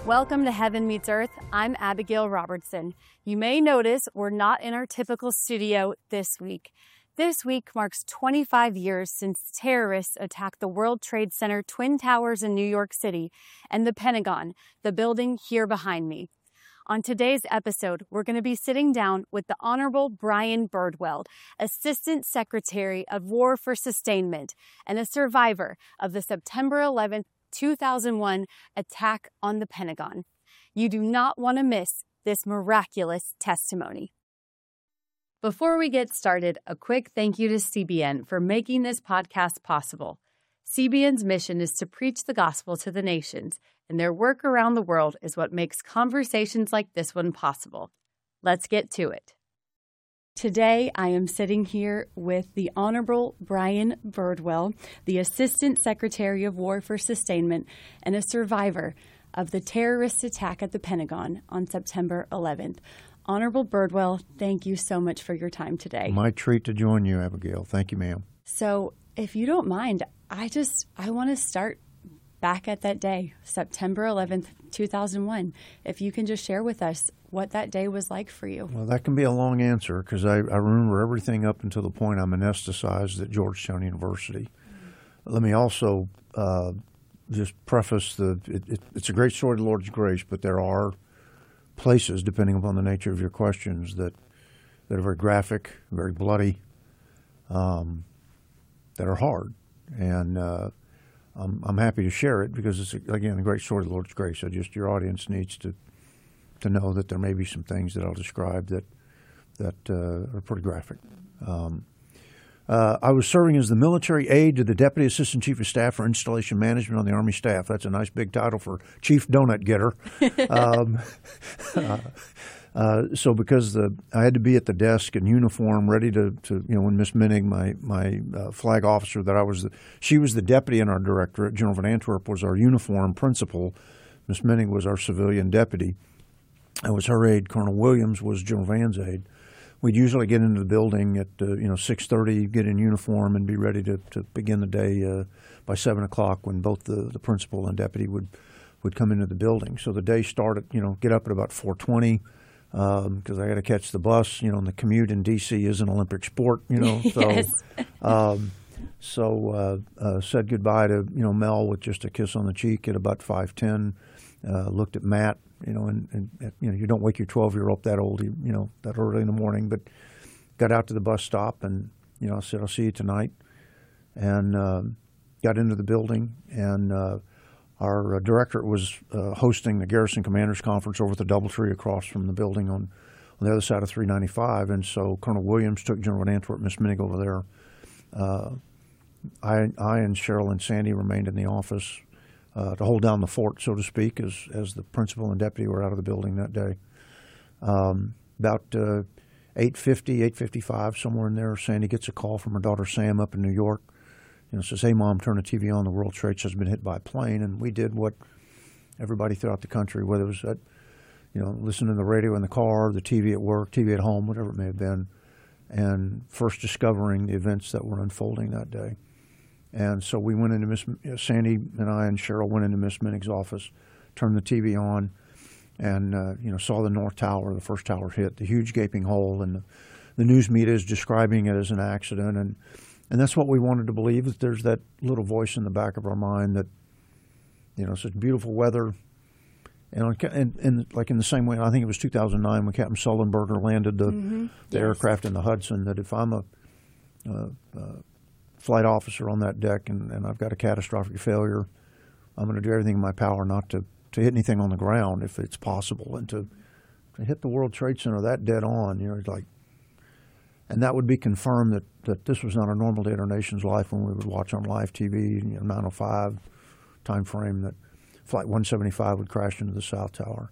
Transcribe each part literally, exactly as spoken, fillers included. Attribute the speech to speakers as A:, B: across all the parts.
A: Welcome to Heaven Meets Earth. I'm Abigail Robertson. You may notice we're not in our typical studio this week. This week marks twenty-five years since terrorists attacked the World Trade Center Twin Towers in New York City and the Pentagon, the building here behind me. On today's episode, we're going to be sitting down with the Honorable Brian Birdwell, Assistant Secretary of War for Sustainment and a survivor of the September eleventh, two thousand one attack on the Pentagon. You do not want to miss this miraculous testimony. Before we get started, a quick thank you to C B N for making this podcast possible. C B N's mission is to preach the gospel to the nations, and their work around the world is what makes conversations like this one possible. Let's get to it. Today, I am sitting here with the Honorable Brian Birdwell, the Assistant Secretary of War for Sustainment and a survivor of the terrorist attack at the Pentagon on September eleventh. Honorable Birdwell, thank you so much for your time today.
B: My treat to join you, Abigail. Thank you, ma'am.
A: So, if you don't mind, I just, I want to start back at that day, September eleventh, two thousand one. If you can just share with us what that day was like for you.
B: Well, that can be a long answer because I, I remember everything up until the point I'm anesthetized at Georgetown University. Mm-hmm. Let me also uh, just preface the, it, it, it's a great story of the Lord's grace, but there are places, depending upon the nature of your questions, that, that are very graphic, very bloody, um, that are hard. And uh, I'm, I'm happy to share it because it's, again, a great story of the Lord's grace. So just your audience needs to to know that there may be some things that I'll describe that that uh, are pretty graphic. Um, uh, I was serving as the military aide to the Deputy Assistant Chief of Staff for Installation Management on the Army staff. That's a nice big title for Chief Donut Getter. um, uh, uh, so because the I had to be at the desk in uniform, ready to, to you know, when Miss Minnig, my my uh, flag officer, that I was the, she was the deputy in our directorate. General Van Antwerp was our uniform principal. Miss Minnig was our civilian deputy. I was her aide. Colonel Williams was General Van's aide. We'd usually get into the building at uh, you know six thirty, get in uniform, and be ready to, to begin the day uh, by seven o'clock when both the, the principal and deputy would would come into the building. So the day started. You know, get up at about four twenty because um, I got to catch the bus. You know, and the commute in D C is an Olympic sport. You know, so
A: yes. um,
B: so uh, uh, said goodbye to you know Mel with just a kiss on the cheek at about five ten. Uh, looked at Matt. You know, and, and you know, you don't wake your twelve-year-old up that old, you know, that early in the morning. But got out to the bus stop, and you know, I said, "I'll see you tonight." And uh, got into the building, and uh, our uh, directorate was uh, hosting the Garrison Commanders Conference over at the DoubleTree across from the building on, on the other side of three ninety-five. And so Colonel Williams took General Van Antwerp, Miss Minnig over there. Uh, I, I and Cheryl and Sandy remained in the office. Uh, to hold down the fort, so to speak, as as the principal and deputy were out of the building that day. Um, about uh, eight fifty, eight fifty-five, somewhere in there, Sandy gets a call from her daughter Sam up in New York. You know, says, "Hey, Mom, turn the T V on. The World Trade Center has been hit by a plane." And we did what everybody throughout the country, whether it was at, you know, listening to the radio in the car, the T V at work, T V at home, whatever it may have been, and first discovering the events that were unfolding that day. And so we went into Miss Sandy and I and Cheryl went into Miss Minnig's office, turned the T V on, and uh, you know saw the North Tower, the first tower hit, the huge gaping hole, and the, the news media is describing it as an accident, and and that's what we wanted to believe. That there's that little voice in the back of our mind that you know such beautiful weather, and and, and like in the same way, I think it was two thousand nine when Captain Sullenberger landed the mm-hmm. the yes. aircraft in the Hudson. That if I'm a uh, uh, flight officer on that deck and, and I've got a catastrophic failure, I'm going to do everything in my power not to, to hit anything on the ground if it's possible, and to, to hit the World Trade Center that dead on, you know, like, and that would be confirmed that, that this was not a normal day in our nation's life when we would watch on live T V, you know, nine oh five time frame that Flight one seventy-five would crash into the South Tower.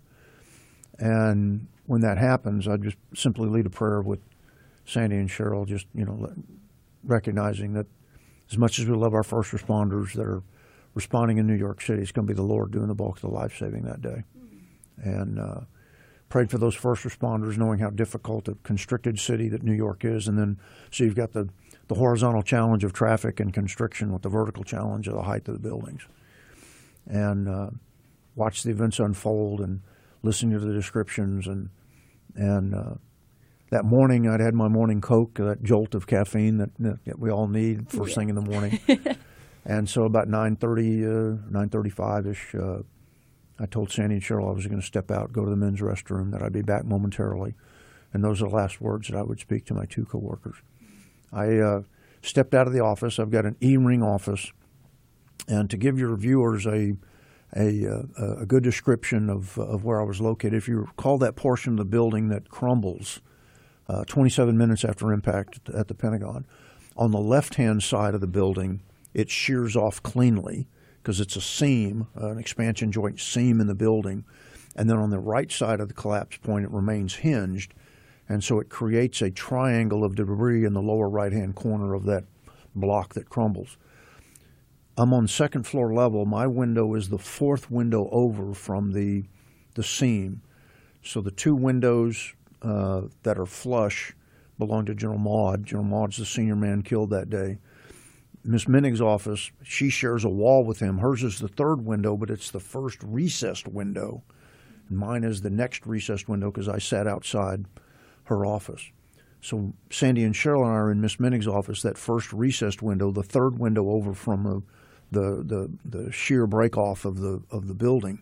B: And when that happens, I just simply lead a prayer with Sandy and Cheryl, just, you know, recognizing that as much as we love our first responders that are responding in New York City, it's going to be the Lord doing the bulk of the life-saving that day. Mm-hmm. And uh, prayed for those first responders, knowing how difficult a constricted city that New York is. And then so you've got the, the horizontal challenge of traffic and constriction with the vertical challenge of the height of the buildings. And uh, watch the events unfold and listening to the descriptions. And and uh, that morning, I'd had my morning Coke, that jolt of caffeine that, that we all need first yeah. thing in the morning. And so about nine thirty, uh, nine thirty-five-ish, uh, I told Sandy and Cheryl I was going to step out, go to the men's restroom, that I'd be back momentarily. And those are the last words that I would speak to my two coworkers. I uh, stepped out of the office. I've got an E-ring office. And to give your viewers a a, uh, a good description of, of where I was located, if you recall that portion of the building that crumbles uh, twenty-seven minutes after impact at the, at the Pentagon, on the left-hand side of the building, it shears off cleanly because it's a seam, uh, an expansion joint seam in the building. And then on the right side of the collapse point, it remains hinged. And so it creates a triangle of debris in the lower right-hand corner of that block that crumbles. I'm on second floor level. My window is the fourth window over from the the seam. So the two windows uh, that are flush belong to General Maud. General Maud's the senior man killed that day. Miss Minnick's office, she shares a wall with him. Hers is the third window, but it's the first recessed window. And mine is the next recessed window because I sat outside her office. So Sandy and Cheryl and I are in Miss Minnick's office, that first recessed window, the third window over from the the the, the sheer break off of the of the building.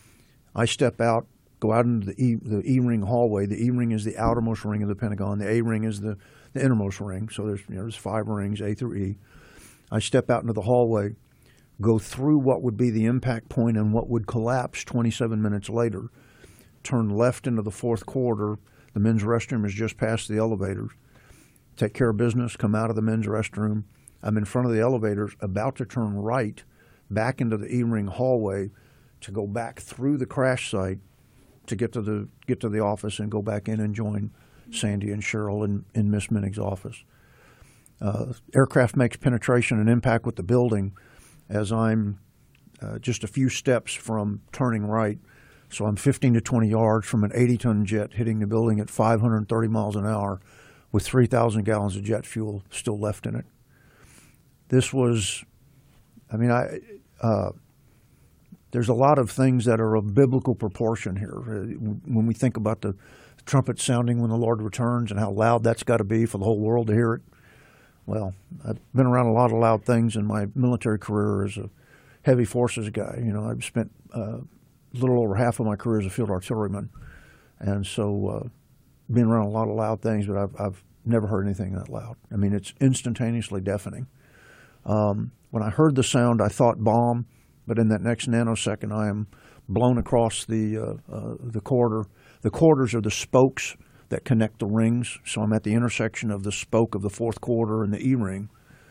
B: I step out, go out into the E, the E-ring hallway. The E-ring is the outermost ring of the Pentagon. The A-ring is the, the innermost ring. So there's you know there's five rings, A through E. I step out into the hallway, go through what would be the impact point and what would collapse twenty-seven minutes later, turn left into the fourth corridor. The men's restroom is just past the elevators. Take care of business, come out of the men's restroom. I'm in front of the elevators, about to turn right back into the E-ring hallway to go back through the crash site to get to the get to the office and go back in and join Sandy and Cheryl in, in Miss Minnick's office. Uh, aircraft makes penetration and impact with the building as I'm uh, just a few steps from turning right. So I'm fifteen to twenty yards from an eighty-ton jet hitting the building at five hundred thirty miles an hour with three thousand gallons of jet fuel still left in it. This was, I mean, I uh, there's a lot of things that are of biblical proportion here. When we think about the trumpet sounding when the Lord returns and how loud that's got to be for the whole world to hear it. Well, I've been around a lot of loud things in my military career as a heavy forces guy. You know, I've spent uh, a little over half of my career as a field artilleryman. And so uh, been around a lot of loud things, but I've, I've never heard anything that loud. I mean, it's instantaneously deafening. Um, when I heard the sound, I thought bomb, but in that next nanosecond, I am blown across the uh, uh, the corridor. The corridors are the spokes that connect the rings, so I'm at the intersection of the spoke of the fourth corridor and the E-ring.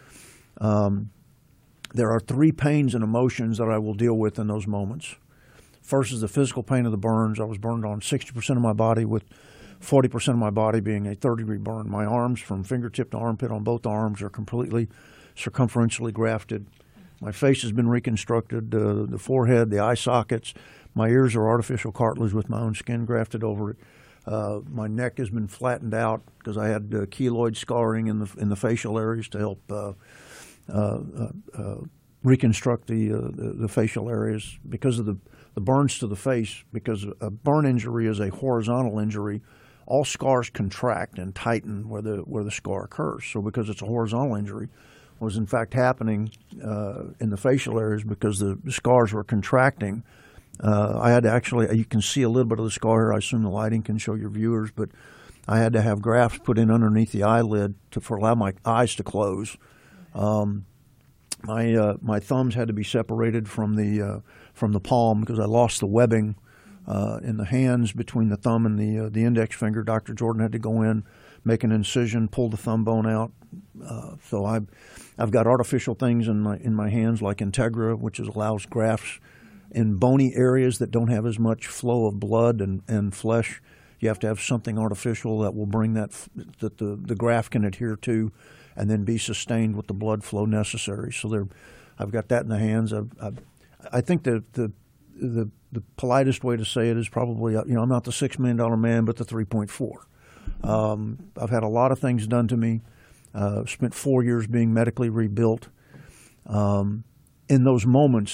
B: Um, there are three pains and emotions that I will deal with in those moments. First is the physical pain of the burns. I was burned on sixty percent of my body, with forty percent of my body being a third-degree burn. My arms, from fingertip to armpit on both arms, are completely circumferentially grafted. My face has been reconstructed, uh, the forehead, the eye sockets. My ears are artificial cartilage with my own skin grafted over it. Uh, my neck has been flattened out because I had uh, keloid scarring in the in the facial areas to help uh, uh, uh, reconstruct the, uh, the the facial areas because of the, the burns to the face. Because a burn injury is a horizontal injury, all scars contract and tighten where the where the scar occurs. So because it's a horizontal injury, was in fact happening uh, in the facial areas because the, the scars were contracting. Uh, I had to actually, you can see a little bit of the scar here. I assume the lighting can show your viewers, but I had to have grafts put in underneath the eyelid to for allow my eyes to close. Um, my uh, my thumbs had to be separated from the uh, from the palm because I lost the webbing uh, in the hands between the thumb and the uh, the index finger. Doctor Jordan had to go in, make an incision, pull the thumb bone out. Uh, so I've I've got artificial things in my in my hands like Integra, which is, allows grafts in bony areas that don't have as much flow of blood and, and flesh. You have to have something artificial that will bring that that the, the graft can adhere to, and then be sustained with the blood flow necessary. So there, I've got that in the hands. I've, I've, I think the, the the the politest way to say it is probably, you know, I'm not the six million dollar man, but the three point four. Um, I've had a lot of things done to me. Uh, spent four years being medically rebuilt. Um, in those moments that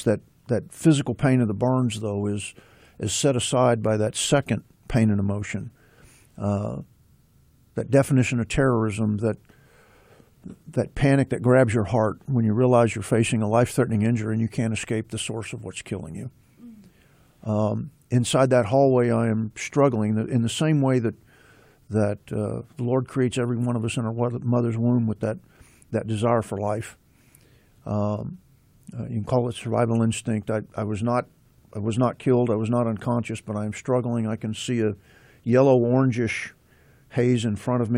B: that physical pain of the burns, though, is is set aside by that second pain and emotion, uh, that definition of terrorism, that that panic that grabs your heart when you realize you're facing a life-threatening injury and you can't escape the source of what's killing you. Um, inside that hallway, I am struggling in the same way that that uh, the Lord creates every one of us in our mother's womb with that that desire for life. Um, uh, you can call it survival instinct. I, I was not I was not killed. I was not unconscious, but I am struggling. I can see a yellow orangish haze in front of me.